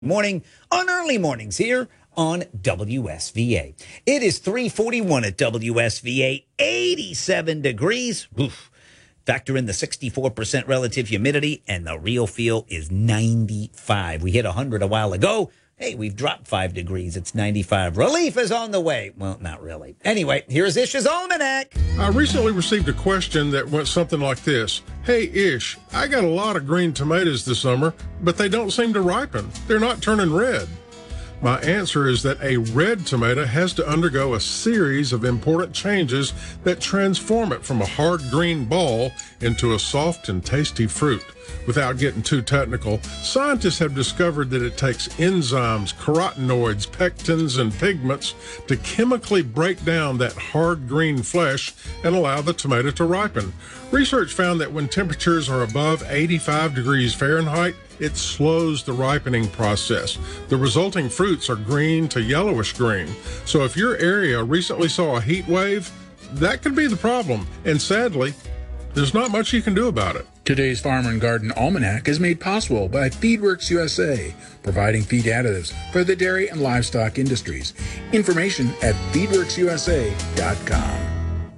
Morning on early mornings here on WSVA. It is 3:41 at WSVA, 87 degrees. Oof. Factor in the 64% relative humidity, and the real feel is 95. We hit 100 a while ago. Hey, we've dropped 5 degrees. It's 95. Relief is on the way. Well, not really. Anyway, here's Ish's Almanac. I recently received a question that went something like this. Hey, Ish, I got a lot of green tomatoes this summer, but they don't seem to ripen. They're not turning red. My answer is that a red tomato has to undergo a series of important changes that transform it from a hard green ball into a soft and tasty fruit. Without getting too technical, scientists have discovered that it takes enzymes, carotenoids, pectins, and pigments to chemically break down that hard green flesh and allow the tomato to ripen. Research found that when temperatures are above 85 degrees Fahrenheit, it slows the ripening process. The resulting fruits are green to yellowish green. So if your area recently saw a heat wave, that could be the problem. And sadly, there's not much you can do about it. Today's Farm and Garden Almanac is made possible by FeedWorks USA, providing feed additives for the dairy and livestock industries. Information at feedworksusa.com.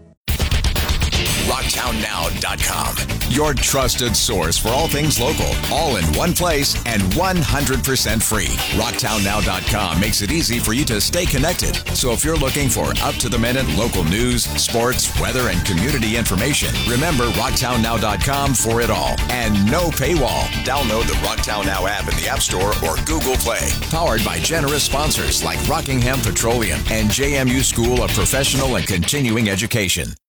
RocktownNow.com. Your trusted source for all things local, all in one place and 100% free. RocktownNow.com makes it easy for you to stay connected. So if you're looking for up-to-the-minute local news, sports, weather, and community information, remember RocktownNow.com for it all. And no paywall. Download the Rocktown Now app in the App Store or Google Play. Powered by generous sponsors like Rockingham Petroleum and JMU School of Professional and Continuing Education.